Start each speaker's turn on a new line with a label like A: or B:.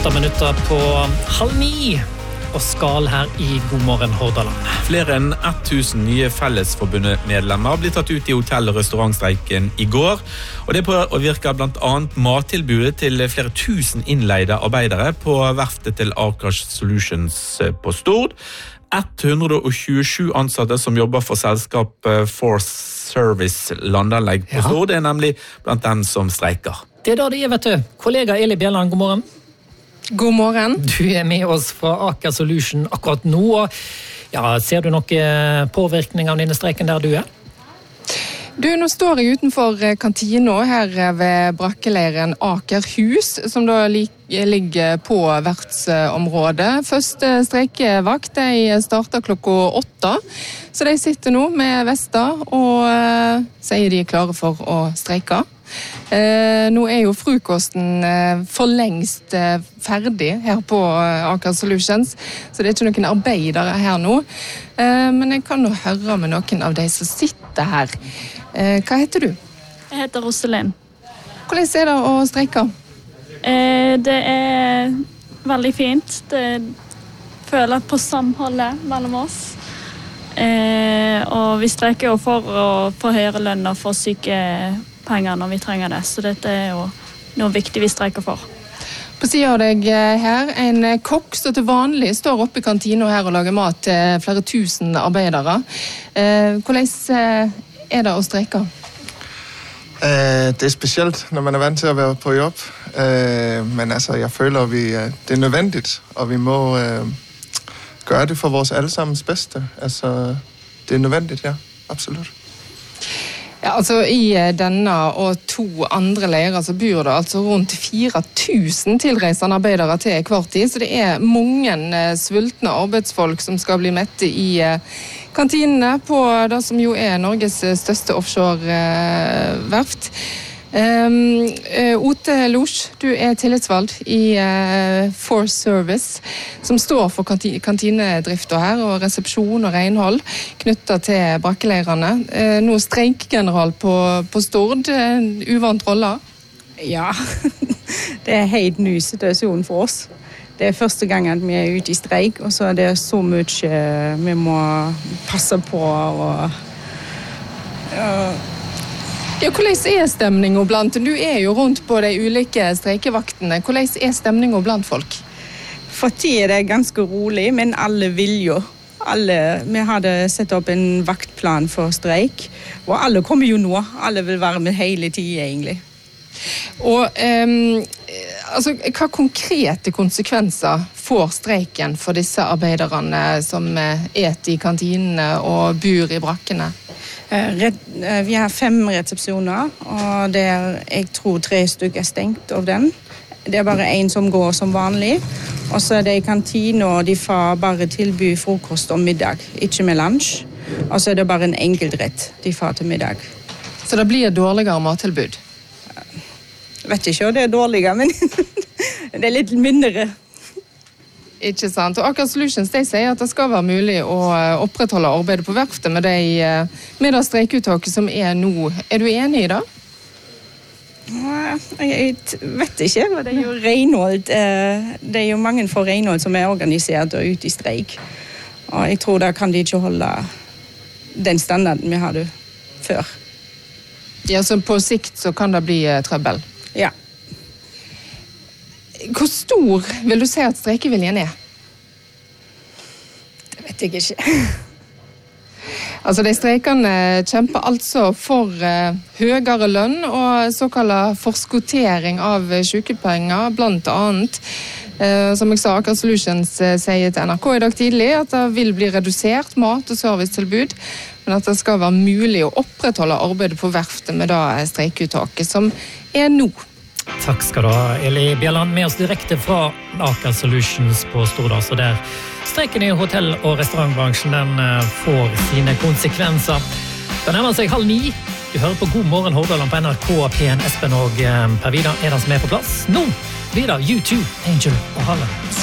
A: 8 minutter på 8:30 og skal her i God morgen Hordaland.
B: Flere enn 1000 nye Fellesforbundet-medlemmer blir tatt ut i hotell- og restaurantstreiken i går. Og det påvirker blant annet mattilbudet til flere tusen innleide arbeidere på verftet til Aker Solutions på Stord. 127 ansatte som jobber for selskapet Force Service landanlegg på Stord, det er nemlig blant dem som streiker.
A: Det er da det er, vet du. Kollega Eli Bjelland, god morgen.
C: God morgen.
A: Du er med oss fra Aker Solution akkurat nå. Og ja, ser du noe påvirkning av denne streiken der du er?
C: Du, nå står jeg utenfor kantina her ved brakkeleiren Aker Hus, som da ligger på verftsområdet. Første streikevakt, de starter klokka 8, så de sitter nå med vester og sier de er klare for å streike. Nå er jo frokosten for lengst ferdig her på Aker Solutions, så det er ikke noen arbeidere her nå. Men jeg kan jo høre med noen av de som sitter her. Hva heter du?
D: Jeg heter Roselin.
C: Hvordan er det å streike?
D: Det er veldig fint. Det føler på samholdet mellom oss. Og vi streiker jo for å få høyere lønn og få sykepenger når vi trenger det. Så dette er jo noe viktig vi streiker for.
C: På siden av deg her, en kokk som til vanlig står oppe i kantina her og lager mat til flere tusen arbeidere. Hvordan er det å streike?
E: Det er specielt, når man er vant til at være på jobb. Men altså, jeg føler, det er nødvendigt, og vi må gøre det for vores allesammens bedste. Altså, det er nødvendigt, ja. Absolut.
C: Ja, altså I denne og 2 andre leirer så bor det altså rundt 4000 tilreisende arbeidere til hver tid, så det er mange svultne arbeidsfolk som skal bli mette i kantinene på det som jo er Norges største offshore-verft. Ote Losj, du er tillitsvalgt i Force Service, som står for kantinedriften her, og resepsjon og renhold knyttet til brakkeleirene. Nå streikgeneral på Stord, uvant rolle?
F: Ja, det er helt ny situasjon for oss. Det er første gang at vi er ute i streik, og så er det så mye vi må passe på.
C: Ja, hvordan er stemningen blant? Du er jo rundt på de ulike streikevaktene. Hvordan er stemningen blant folk?
F: For tiden er det ganske rolig, men alle vil jo. Vi hadde sett opp en vaktplan for streik, og alle kommer jo nå. Alle vil være med hele tiden, egentlig.
C: Og altså, hva konkrete konsekvenser får streiken for disse arbeiderne som eter i kantinene og bor i brakkene?
F: Vi har 5 resepsjoner, og jeg tror 3 stykker er stengt av den. Det er bare en som går som vanlig, og så er det i kantinen, og de får bare tilby frokost og middag, ikke med lunsj. Og så er det bare en enkeltrett de får til middag.
C: Så det blir dårligere mattilbud?
F: Jeg vet ikke om det er dårligere, men det er litt mindre.
C: Ikke sant. Og Aker Solutions de sier at det skal være mulig å opprettholde arbeidet på verftet med det streikuttaket som er nå. Er du enig i det?
F: Jeg vet ikke. Det er jo renhold. Det er jo mange for renhold som er organisert og ute i streik. Og jeg tror da kan de ikke holde den standarden vi hadde før.
C: Ja, så på sikt så kan det bli trøbbel?
F: Ja.
C: Hvor stor vil du si at streikeviljen er?
F: Det vet jeg ikke.
C: Altså, de streikende kjemper altså for høyere lønn og såkalt forskotering av sykepenger, blant annet. Som jeg sa, Aker Solutions sier til NRK i dag tidlig at det vil bli redusert mat- og servicetilbud, men at det skal være mulig å opprettholde arbeidet på verftet med det streikuttaket som er nå.
A: Takk skal du ha, Eli Bjelland, med oss direkte fra Aker Solutions på Stord. Så der streiken i hotell- og restaurantbransjen den får sine konsekvenser. Det nærmer seg 8:30. Du hører på God morgen Hordaland på NRK. P1 Espen og Per Vidar er den som er på plass. Nå blir det U2, Angel og Harlem.